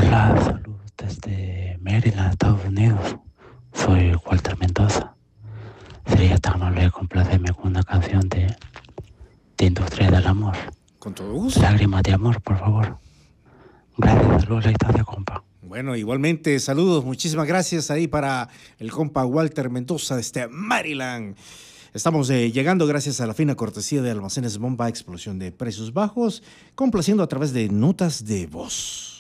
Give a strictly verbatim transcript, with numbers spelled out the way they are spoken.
Hola, saludos desde Maryland, Estados Unidos. Soy Walter Mendoza. Sería tan amable de complacerme con una canción de, de Industria del Amor. Con todo gusto. Lágrimas de amor, por favor. Gracias, saludos a la distancia, compa. Bueno, igualmente, saludos, muchísimas gracias ahí para el compa Walter Mendoza desde Maryland. Estamos eh, llegando gracias a la fina cortesía de Almacenes Bomba, explosión de precios bajos, complaciendo a través de notas de voz.